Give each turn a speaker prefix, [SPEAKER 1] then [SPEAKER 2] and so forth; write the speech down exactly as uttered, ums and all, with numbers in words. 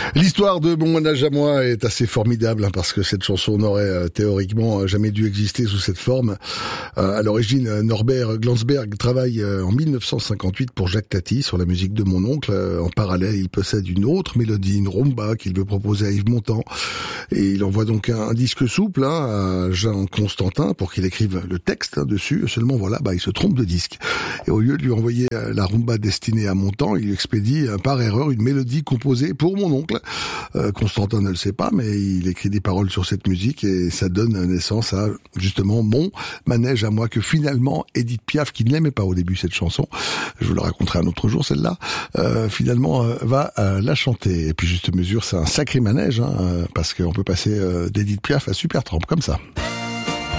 [SPEAKER 1] L'histoire de Mon manège à moi est assez formidable hein, parce que cette chanson n'aurait euh, théoriquement jamais dû exister sous cette forme. Euh, à l'origine, Norbert Glansberg travaille euh, en mille neuf cent cinquante-huit pour Jacques Tati sur la musique de Mon oncle. Euh, en parallèle, il possède une autre mélodie, une rumba qu'il veut proposer à Yves Montand. Et il envoie donc un, un disque souple hein, à Jean Constantin pour qu'il écrive le texte hein, dessus. Seulement voilà, bah, il se trompe de disque. Et au lieu de lui envoyer euh, la rumba destinée à Montand, il lui expédie euh, par erreur une mélodie composée pour Mon oncle. Euh, Constantin ne le sait pas, mais il écrit des paroles sur cette musique et ça donne naissance à justement Mon manège à moi, que finalement Édith Piaf, qui ne l'aimait pas au début cette chanson, je vous la raconterai un autre jour celle-là, euh, finalement euh, va euh, la chanter. Et puis juste mesure, c'est un sacré manège, hein, parce qu'on peut passer euh, d'Édith Piaf à Supertramp comme ça.